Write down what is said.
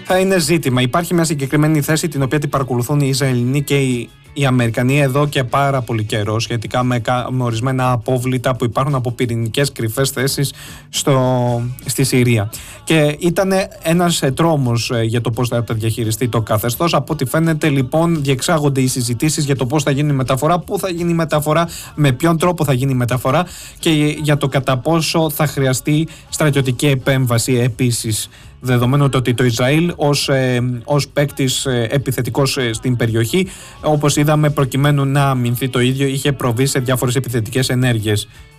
θα είναι ζήτημα. Υπάρχει μια συγκεκριμένη θέση την οποία την παρακολουθούν οι Ισραηλινοί και οι Αμερικανοί εδώ και πάρα πολύ καιρό, σχετικά με ορισμένα απόβλητα που υπάρχουν από πυρηνικές κρυφές θέσεις στη Συρία. Και ήταν ένας τρόμος για το πώς θα τα διαχειριστεί το καθεστώς. Από ό,τι φαίνεται, λοιπόν, διεξάγονται οι συζητήσεις για το πώς θα γίνει η μεταφορά, πού θα γίνει η μεταφορά, με ποιον τρόπο θα γίνει η μεταφορά και για το κατά πόσο θα χρειαστεί στρατιωτική επέμβαση επίσης. Δεδομένου ότι το Ισραήλ ως παίκτης επιθετικός στην περιοχή, όπως είδαμε, προκειμένου να αμυνθεί το ίδιο, είχε προβεί σε διάφορες επιθετικές ενέργειες